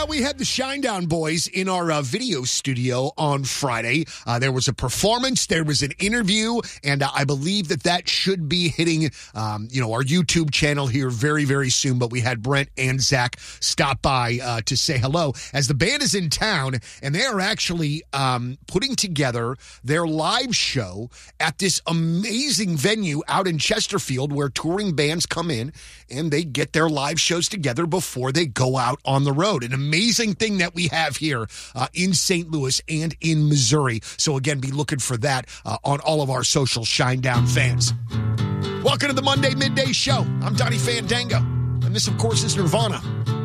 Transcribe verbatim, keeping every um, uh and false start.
we had the Shinedown Boys in our uh, video studio on Friday. Uh, there was a performance, there was an interview, and uh, I believe that that should be hitting, um, you know, our YouTube channel here very, very soon. But we had Brent and Zach stop by uh, to say hello, as the band is in town, and they are actually um, putting together their live show at this amazing venue out in Chesterfield, where touring bands come in and they get their live shows together before they go out on the road. An amazing thing that we have here uh, in Saint Louis and in Missouri. So again, be looking for that uh, on all of our social Shinedown fans. Welcome to the Monday Midday Show. I'm Donnie Fandango, and this, of course, is Nirvana.